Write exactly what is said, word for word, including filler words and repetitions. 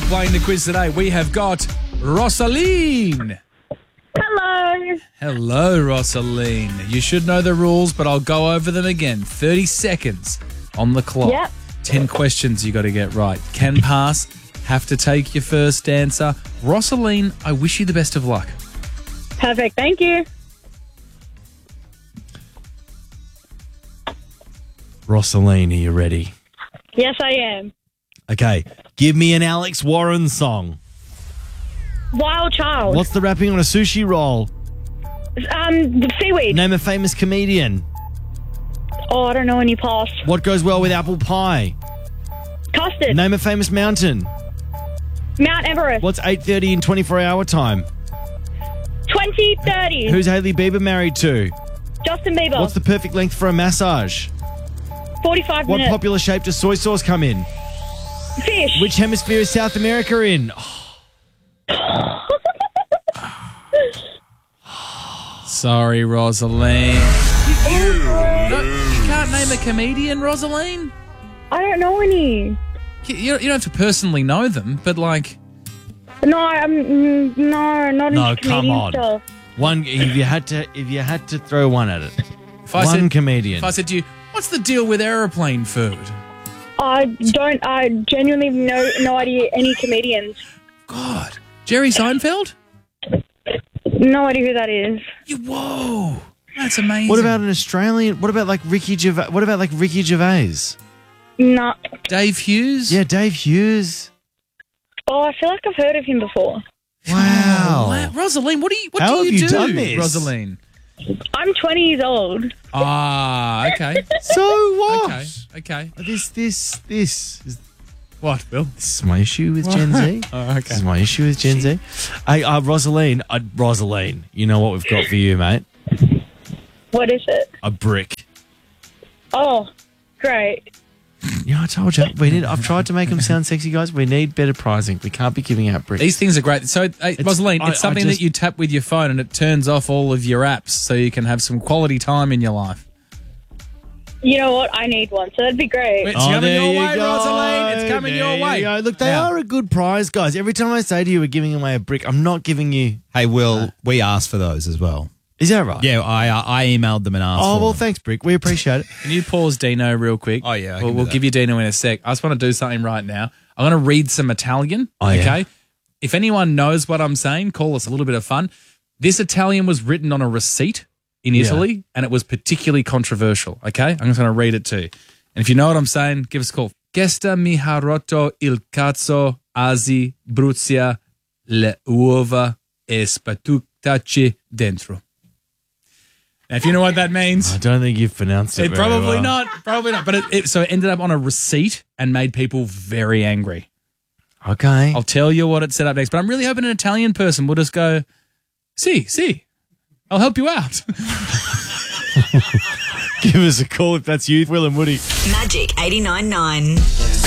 playing the quiz today. We have got Rosaline. Hello. Hello, Rosaline. You should know the rules, but I'll go over them again. thirty seconds on the clock. Yep. ten questions you got to get right. Can pass, have to take your first answer. Rosaline, I wish you the best of luck. Perfect. Thank you. Rosaline, are you ready? Yes, I am. Okay, give me an Alex Warren song. Wild Child. What's the wrapping on a sushi roll? Um, seaweed. Name a famous comedian. Oh, I don't know any pass. What goes well with apple pie? Custard. Name a famous mountain. Mount Everest. What's eight thirty in twenty-four hour time? twenty thirty. Who's Hailey Bieber married to? Justin Bieber. What's the perfect length for a massage? forty-five What minutes. popular shape does soy sauce come in? Fish. Which hemisphere is South America in? Sorry, Rosaline. You, no, you can't name a comedian, Rosaline? I don't know any. You, you don't have to personally know them, but like... No, I'm mm, no, not No, into come comedian on. stuff. One, if you had to, if you had to throw one at it, If I one said, comedian. If I said to you, what's the deal with aeroplane food? I don't. I genuinely have no no idea any comedians. God. Jerry Seinfeld? No idea who that is. You, whoa. That's amazing. What about an Australian? What about like Ricky Gervais? What about like Ricky Gervais? No. Dave Hughes? Yeah, Dave Hughes. Oh, I feel like I've heard of him before. Wow. Wow. Rosaline, what do you, what How do you have you do, done this? Rosaline? I'm twenty years old. Ah, okay. So what? Okay, okay. This, this, this is What, Bill? this is my issue with Gen Z. Oh, This is okay. my issue with Gen Z. Hey, uh, Rosaline, uh, Rosaline, you know what we've got for you, mate? What is it? A brick. Oh, great. Yeah, I told you. We need. I've tried to make them sound sexy, guys. We need better pricing. We can't be giving out bricks. These things are great. So, hey, Rosaline, I- it's something I just- that you tap with your phone and it turns off all of your apps so you can have some quality time in your life. You know what? I need one, so that'd be great. It's coming there your you way, go. Rosaline. It's coming There your way. you go. Look, they Now- are a good prize, guys. Every time I say to you, we're giving away a brick, I'm not giving you. Hey, Will, we asked for those as well. Is that right? Yeah, I uh, I emailed them and asked Oh, for well, them. thanks, Brick. We appreciate it. Can you pause Dino real quick? Oh, yeah, I We'll, can do we'll that. give you Dino in a sec. I just want to do something right now. I'm going to read some Italian. Oh, yeah. Okay. If anyone knows what I'm saying, call us a little bit of fun. This Italian was written on a receipt in Yeah. Italy and it was particularly controversial. Okay. I'm just going to read it to you. And if you know what I'm saying, give us a call. Gesta mi ha rotto il cazzo, asi, bruzia, le uova e spatuctaci dentro. Now, if you know what that means, I don't think you've pronounced it. it very probably well. not, probably not. But it, it so it ended up on a receipt and made people very angry. Okay. I'll tell you what it set up next. But I'm really hoping an Italian person will just go, see, see, I'll help you out. Give us a call if that's you, Will and Woody. Magic eighty-nine point nine.